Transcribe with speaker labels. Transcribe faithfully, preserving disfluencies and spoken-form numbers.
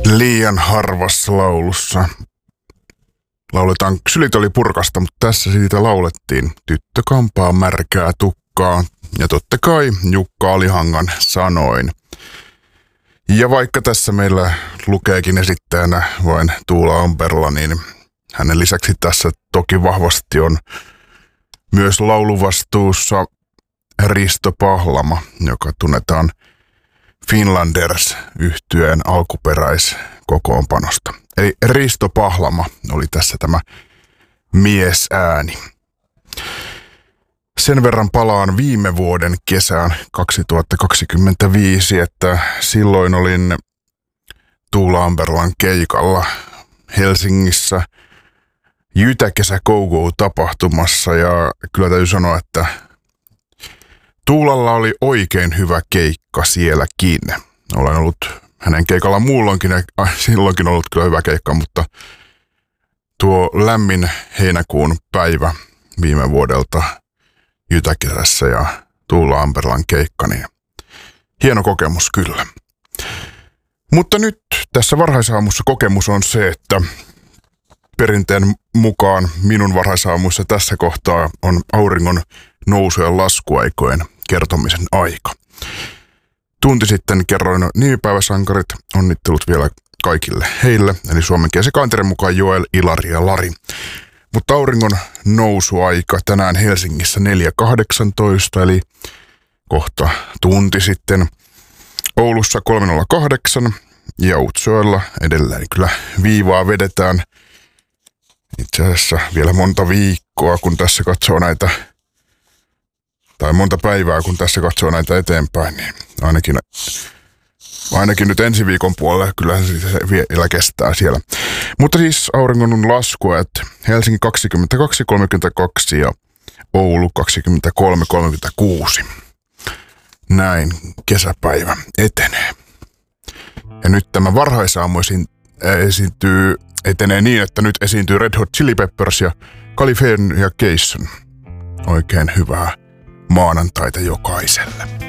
Speaker 1: Liian harvassa laulussa lauletaan Sylit oli purkasta, mutta tässä siitä laulettiin Tyttö kampaa märkää tukkaa ja totta kai Jukka Alihangan sanoin. Ja vaikka tässä meillä lukeekin esittäjänä vain Tuula Amperla, niin hänen lisäksi tässä toki vahvasti on myös lauluvastuussa Risto Pahlama, joka tunnetaan Finlanders-yhtyeen alkuperäiskokoonpanosta. Eli Risto Pahlama oli tässä tämä miesääni. Sen verran palaan viime vuoden kesään kaksituhattakaksikymmentäviisi, että silloin olin Tuula Amperlan keikalla Helsingissä Jytäkesä Go Go -tapahtumassa ja kyllä täytyy sanoa, että Tuulalla oli oikein hyvä keikka sielläkin. Olen ollut hänen keikalla muulloinkin ja silloinkin ollut kyllä hyvä keikka, mutta tuo lämmin heinäkuun päivä viime vuodelta Jytäkesässä ja Tuula Amperlan keikka, niin hieno kokemus kyllä. Mutta nyt tässä varhaisaamussa kokemus on se, että perinteen mukaan minun varhaisaamuissa tässä kohtaa on auringon nousu- ja laskuaikojen kertomisen aika. Tunti sitten kerroin nimipäiväsankarit, onnittelut vielä kaikille heille, eli suomen kielisen kalenterin mukaan Joel, Ilari ja Lari. Mutta auringon nousuaika tänään Helsingissä neljä kahdeksantoista, eli kohta tunti sitten. Oulussa kolme nolla kahdeksan ja Utsjoella edelleen kyllä viivaa vedetään. Itse asiassa vielä monta viikkoa, kun tässä katsoo näitä, tai monta päivää, kun tässä katsoo näitä eteenpäin, niin ainakin, ainakin nyt ensi viikon puolella kyllä se vielä kestää siellä. Mutta siis auringon laskua, että Helsinki kaksikymmentäkaksi kolmekymmentäkaksi ja Oulu kaksikymmentäkolme kolmekymmentäkuusi. Näin kesäpäivä etenee. Ja nyt tämä varhaisaamu esiintyy, etenee niin, että nyt esiintyy Red Hot Chili Peppers ja Californication. Oikein hyvää maanantaita jokaiselle.